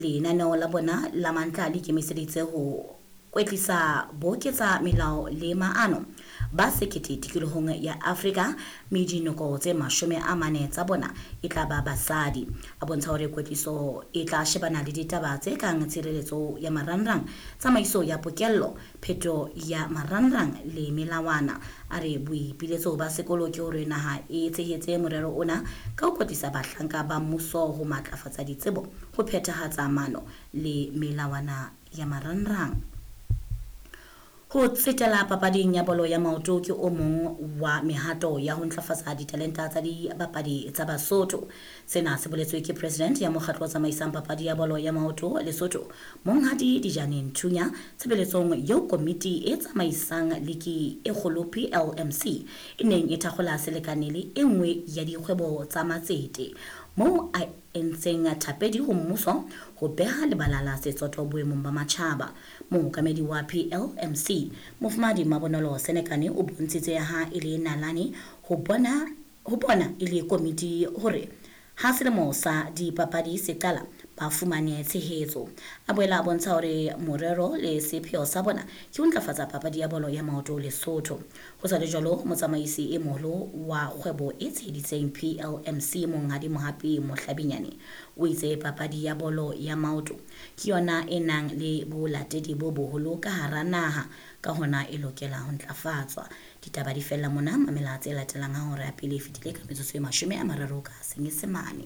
Lenaneo la bona la mantla le ikemiseditse ho kwetlisa boketsa melao le maano ba sekete tikolohong ya Afrika medinoko tse 40 tsa bona e tla ba basadi a bontsha hore kwetliso e tla shebana le ditaba tse kang tshireletso ya marangrang, tsamaiso ya pokello, pheto ya marangrang le melawana. A re boipiletso ba sekolo ke hore naha e tshehetse morero ona ka ho kwetisa bahlanka ba mmuso ho matlafatsa ditsebo, ho phethahatsa maano le melawana ya marangrang. Ho tsetela papading ya bolo ya maoto ke o mong wa mehato ya ho ntlafatsa ditalenta tsa dibapadi tsa Basotho. Sena se boletswe ke president ya mokgatlo wa tsamaisang papadi ya bolo ya maoto Lesotho, Monghadi Dijane Nthunya, tshebeletsong eo komiti e tsamaisang ligi e kgolo PLMC e neng e thakgola selekane le e nngwe ya dikgwebo tsa matsete, moo a entseng thapedi ho mmuso ho beha lebala la setsoto boemong ba matjhaba. Mookamedi wa PLMC Mofumadi Mabonolo Senekane o bontshitse ha e le nalane ho bona e le komiti hore ha selemo sa dipapadi se qala ba fumane tshehetso. A boela a bontsha hore morero le sepheo sa bona ke ho ntlafatsa papadi ya bolo ya maoto Lesotho. Ho sa le jwalo, motsamaisi e moholo wa kgwebo e tsheheditseng PLMC Monghadi Mohapi Mohlabinyane o itse papadi ya bolo ya maoto ke yona e nang le bolatedi bo boholo ka hara naha, ka hona e lokela ho ntlafatswa. Ditaba di fella mona, mamela tse latelang ha hore ya pele fitile ka metsotso e 30 ka Senyesemane.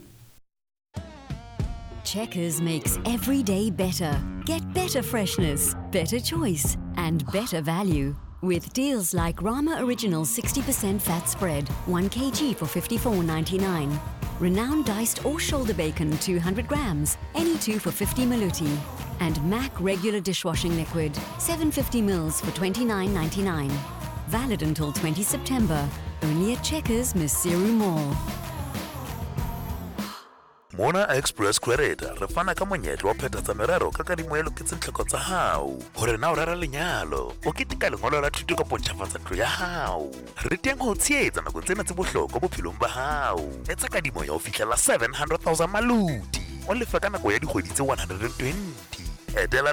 Checkers makes every day better. Get better freshness, better choice, and better value. With deals like Rama Original 60% fat spread, 1 kg for $54.99. Renowned diced or shoulder bacon 200 grams, any 2 for 50 maluti. And Mac regular dishwashing liquid, 750 mils for $29.99. Valid until 20 September, only at Checkers Misiru Mall. Mona Express Credit re fana ka monyetlo wa phethatsa merero ka kadimo e loketseng tlhoko tsa hao hore na o rera lenyalo o ketika lengolo la thuto ka pontšhafatsa ntlo ya hao. Re teng ho tshehetsa nako tsena tse bohlokwa bophelong ba hao. Etsa kadimo ya ho fihlela 700,000 maluti o lefa ka nako ya dikgwedi tse 120. Etela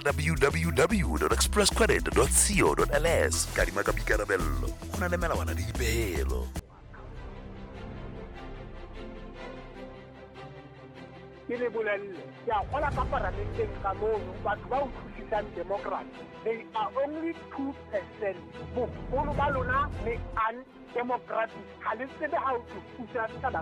www.expresscredit.co.ls. Kadima ka boikarabello, ho na le melawana le dipehelo. They are only 2%. Undemocratic. How to push us to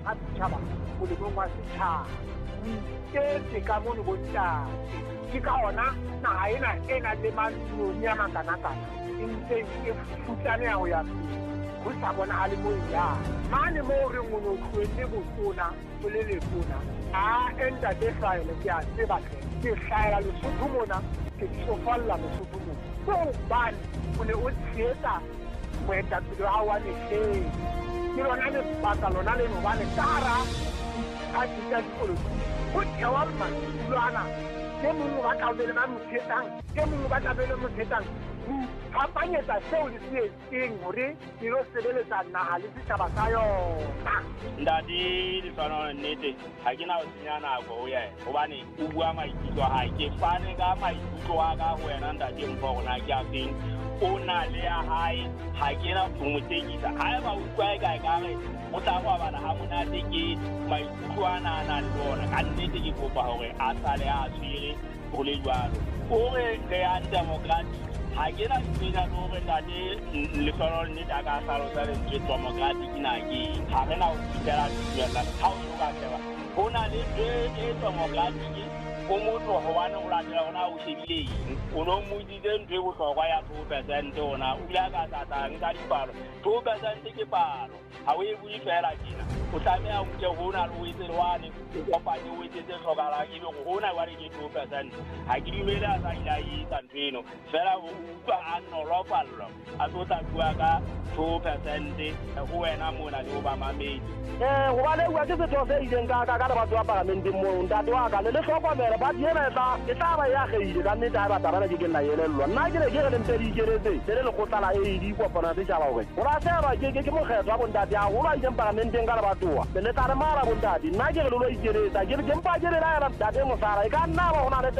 kusabona halimoya mane mo re ngono khwele botona bolele bona enta de file ya tseba ke hlaya le suthumona ke tsofalla le suthumo so ban one o tsieta mweta tlo hawane ke lona le patalo na le no bane tara a tsa dikolo o tsewa man lwana ke mo ba ka bele ba mo tsetang ke mo ba ka bele mo tsetang Kapanyetsa seo le se eng hore dilo sebeletsa naha le setjhaba sa yona. Ndadi di tshwana nnete ha ke na ho tsenya nako ho yena hobane o bua maikutlo ha ke fane ka maikutlo wa ka ho yena ndadi mpo rona ke a feng o na le ya hae ha ke na ho motekisa ha ba utlwa ka re o tla kwa bana ha monate ke maikutlo ana na lona ka nnete ke kopa hore a sale a tshwere ho le jwalo o re ya democratic ha ke na tsena no re ndade le tsolo ne da ka salo sa le democratic na ke ha re na ho tsela tsela ha o ka tseba bona le democratic o motho ho bana o latela ona o shebile o no mo dite ntwe go hlokwa ya 2% ona o la ka tata nka dipalo 2% ke palo ha o e bui fela kina o tsamea o ke hona le o itselwane o kopanye o itsetse hlokala ke go hona wa le ke 2% ha ke dumele a sa ila yi tantweno fela o utlwa a nolofallo a tota bua ka 2% ho wena mona le o ba mamedi go ba le wa ke se tose ile nka ka ba tswa parliament mo ntate wa ka le hlokomela ba diela e tla ba ya geile ka nnete ba tabana ke nna yelelwa nna ke le mpedi keretse le go tlala e di kopana tse jaba hore o ra se ba ke mo kgetho a bontate a go ba ile parliament nka ba tua le tare mara bondadi na ke lo ikere ta ke mpa jere na ta te mo sara ka na ba ona